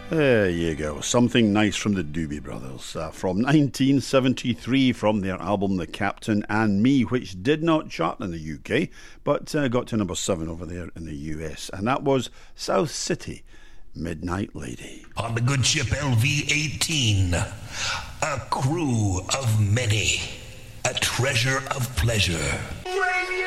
There you go. Something nice from the Doobie Brothers. From 1973, from their album The Captain and Me, which did not chart in the UK, but got to number 7 over there in the US. And that was South City, Midnight Lady. On the good ship LV-18, a crew of many, a treasure of pleasure.